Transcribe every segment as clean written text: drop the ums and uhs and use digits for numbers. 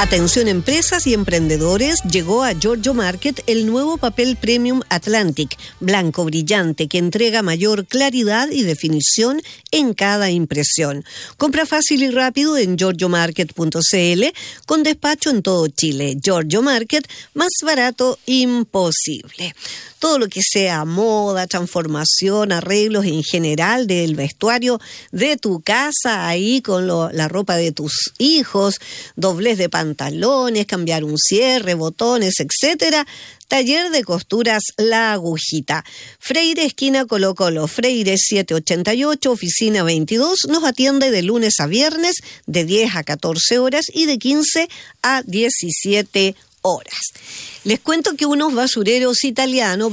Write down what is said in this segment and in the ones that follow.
Atención empresas y emprendedores, llegó a Giorgio Market el nuevo papel Premium Atlantic, blanco brillante que entrega mayor claridad y definición en cada impresión. Compra fácil y rápido en giorgiomarket.cl con despacho en todo Chile. Giorgio Market, más barato imposible. Todo lo que sea moda, transformación, arreglos en general del vestuario de tu casa, ahí con la ropa de tus hijos, doblez de pantalones, cambiar un cierre, botones, etcétera. Taller de costuras La Agujita. Freire, esquina Colo Colo, Freire 788, oficina 22. Nos atiende de lunes a viernes de 10 a 14 horas y de 15 a 17 horas. Les cuento que unos basureros italiani,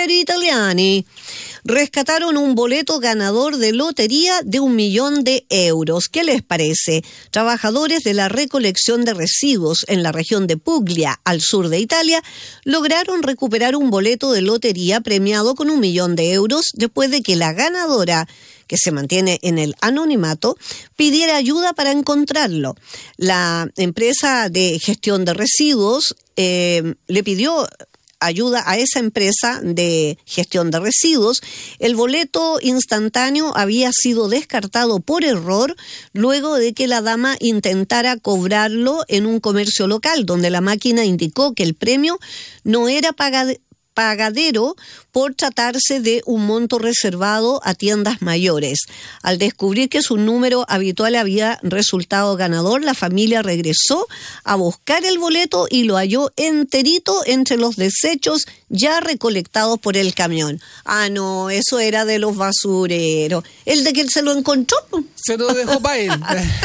rescataron un boleto ganador de lotería de 1 millón de euros. ¿Qué les parece? Trabajadores de la recolección de residuos en la región de Puglia, al sur de Italia, lograron recuperar un boleto de lotería premiado con 1 millón de euros después de que la ganadora, que se mantiene en el anonimato, pidiera ayuda para encontrarlo. La empresa de gestión de residuos le pidió ayuda a esa empresa de gestión de residuos. El boleto instantáneo había sido descartado por error luego de que la dama intentara cobrarlo en un comercio local, donde la máquina indicó que el premio no era pagadero por tratarse de un monto reservado a tiendas mayores. Al descubrir que su número habitual había resultado ganador, la familia regresó a buscar el boleto y lo halló enterito entre los desechos ya recolectados por el camión. Ah, no, eso era de los basureros. El de que él se lo encontró. Se lo dejó para él.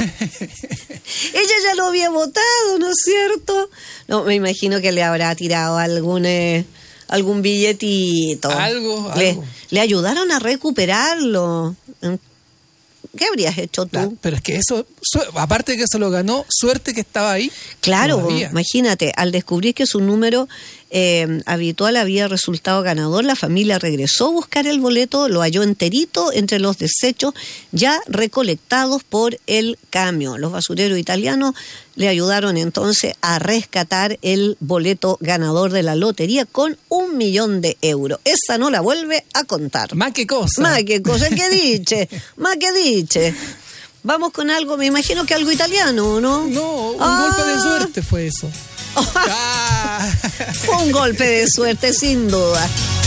Ella ya lo había botado, ¿no es cierto? No, me imagino que le habrá tirado algún billetito. Algo. Le ayudaron a recuperarlo. ¿Qué habrías hecho tú? Claro, pero es que eso, aparte de que se lo ganó, suerte que estaba ahí. Claro, todavía. Imagínate, al descubrir que su número habitual había resultado ganador, la familia regresó a buscar el boleto, lo halló enterito entre los desechos ya recolectados por el camión. Los basureros italianos le ayudaron entonces a rescatar el boleto ganador de la lotería con 1 millón de euros. Esa no la vuelve a contar. Más que cosa. ¿Qué dice? Más que dice. Vamos con algo, me imagino que algo italiano, ¿no? No, un golpe de suerte fue eso. Fue un golpe de suerte, sin duda.